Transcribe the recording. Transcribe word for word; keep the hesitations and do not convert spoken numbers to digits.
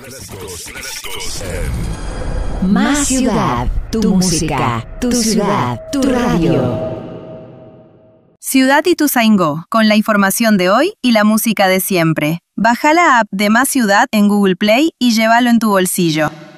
Clásicos, clásicos en Más Ciudad, tu música, tu ciudad, tu radio. Ciudad Ituzaingó, con la información de hoy y la música de siempre. Baja la app de Más Ciudad en Google Play y llévalo en tu bolsillo.